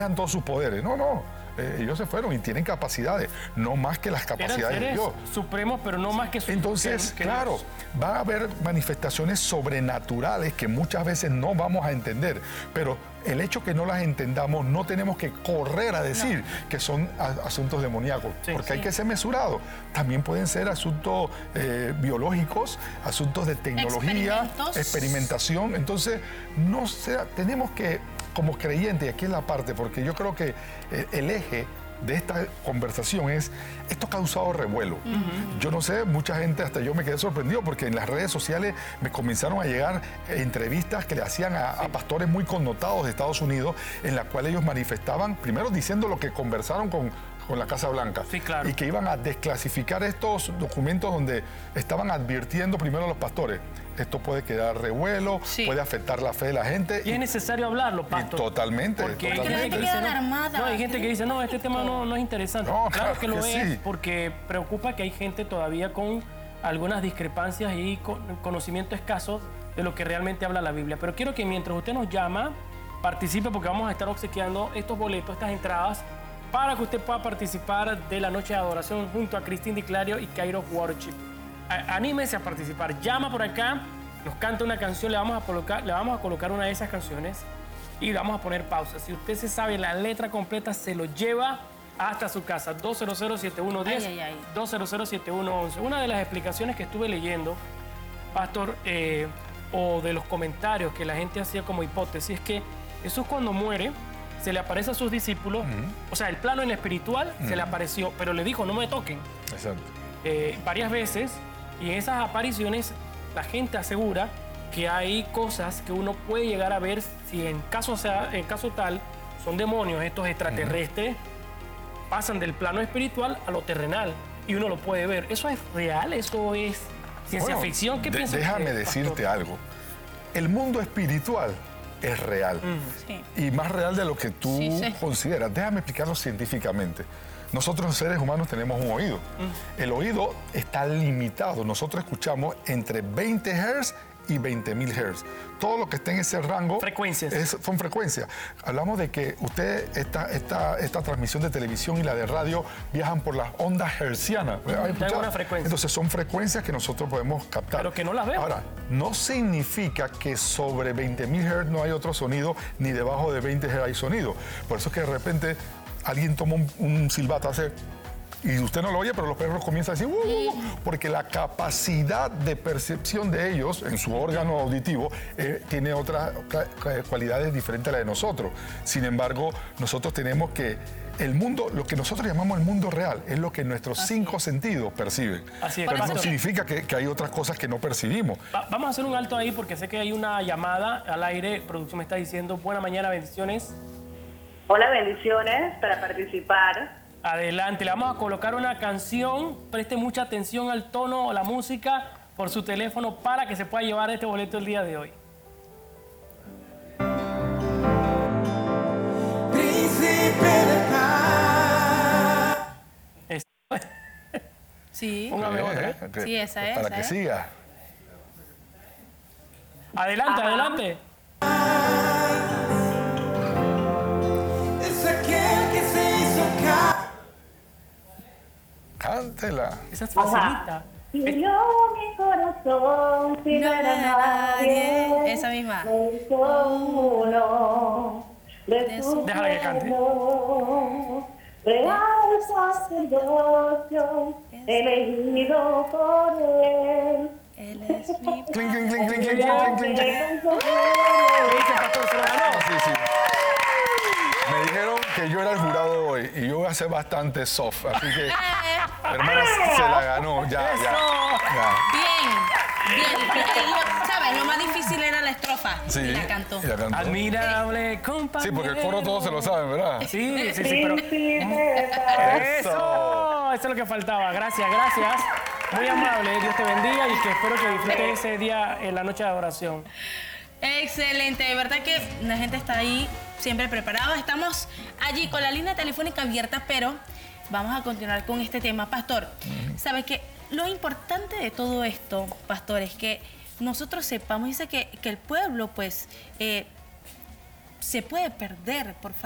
todos sus poderes. No, no. Ellos se fueron y tienen capacidades, no más que las capacidades de Dios. Supremos, pero no más que sus. Entonces, claro, van a haber manifestaciones sobrenaturales que muchas veces no vamos a entender, pero el hecho que no las entendamos, no tenemos que correr a decir que son asuntos demoníacos, porque hay que ser mesurado. También pueden ser asuntos biológicos, asuntos de tecnología, experimentación. Entonces, no sea, tenemos que, como creyentes, y aquí es la parte, porque yo creo que el eje de esta conversación es, esto ha causado revuelo. Yo no sé, mucha gente, hasta yo me quedé sorprendido porque en las redes sociales me comenzaron a llegar entrevistas que le hacían a pastores muy connotados de Estados Unidos, en las cuales ellos manifestaban, primero diciendo lo que conversaron con la Casa Blanca. Sí, claro. Y que iban a desclasificar estos documentos donde estaban advirtiendo primero a los pastores. Esto puede quedar revuelo, puede afectar la fe de la gente. Y es necesario hablarlo, pastor. Totalmente. Porque totalmente. hay gente que dice, no, hay gente que dice, no, este tema no es interesante. No, claro que lo que es, sí. porque preocupa que hay gente todavía con algunas discrepancias y conocimiento escaso de lo que realmente habla la Biblia. Pero quiero que mientras usted nos llama, participe, porque vamos a estar obsequiando estos boletos, estas entradas, para que usted pueda participar de la noche de adoración junto a Cristín Di Clario y Kairos Worship. Anímese a participar, llama por acá, nos canta una canción, le vamos a colocar una de esas canciones y le vamos a poner pausa. Si usted se sabe la letra completa, se lo lleva hasta su casa. 200-7110, 200-7111. Una de las explicaciones que estuve leyendo, pastor, o de los comentarios que la gente hacía como hipótesis, es que Jesús cuando muere, se le aparece a sus discípulos, o sea, el plano en espiritual se le apareció, pero le dijo, no me toquen. Exacto. Varias veces, y en esas apariciones la gente asegura que hay cosas que uno puede llegar a ver si en caso tal son demonios, estos extraterrestres, pasan del plano espiritual a lo terrenal y uno lo puede ver. ¿Eso es real? ¿Eso es ciencia ficción? ¿Qué piensas? Déjame decirte algo. El mundo espiritual es real. Y más real de lo que tú consideras. Déjame explicarlo científicamente. Nosotros los seres humanos tenemos un oído. El oído está limitado. Nosotros escuchamos entre 20 Hz y 20.000 Hz. Todo lo que esté en ese rango son frecuencias. Hablamos de que esta transmisión de televisión y la de radio viajan por las ondas hertzianas. Una frecuencia. Entonces son frecuencias que nosotros podemos captar. Pero que no las vemos. Ahora, no significa que sobre 20.000 Hz no hay otro sonido, ni debajo de 20 Hz hay sonido. Por eso es que de repente alguien toma un silbato, hace... Y usted no lo oye, pero los perros comienzan a decir porque la capacidad de percepción de ellos en su órgano auditivo tiene otras cualidades diferentes a las de nosotros. Sin embargo, nosotros tenemos que el mundo, lo que nosotros llamamos el mundo real, es lo que nuestros cinco sentidos perciben. Así es, pero no significa que hay otras cosas que no percibimos. Vamos a hacer un alto ahí porque sé que hay una llamada al aire. Producción me está diciendo, buena mañana, bendiciones. Hola, bendiciones para participar. Adelante, le vamos a colocar una canción. Preste mucha atención al tono o la música por su teléfono para que se pueda llevar este boleto el día de hoy. Príncipe de paz. Sí. Póngame otra. Sí, esa es. Para que siga. Adelante, adelante. Es aquel que se hizo Cántela. Esa es facilita. Y yo mi corazón sin ver a nadie. Esa misma. Me hizo uno de su Déjala que cante. pueblo, real sacerdocio, elegido por él. Él es mi... Cling, cling, cling, cling, cling, cling, cling, cling. ¿Qué dice, pastor? ¿Se lo ganó? Sí. Me dijeron que yo era el jurado hoy y yo voy a ser bastante soft, así que hermana se la ganó, ya. Bien. ¿Sabes? Lo más difícil era la estrofa. Sí, Y la cantó. Admirable compañero. Sí, porque el coro todos se lo saben, ¿verdad? Sí, pero... ¡Eso! Eso es lo que faltaba. Gracias. Muy amable. Dios te bendiga y que espero que disfrutes ese día en la noche de adoración. Excelente, de verdad que la gente está ahí siempre preparada. Estamos allí con la línea telefónica abierta, pero vamos a continuar con este tema. Pastor, ¿sabes qué? Lo importante de todo esto, pastor, es que nosotros sepamos, dice que el pueblo, pues, se puede perder por falta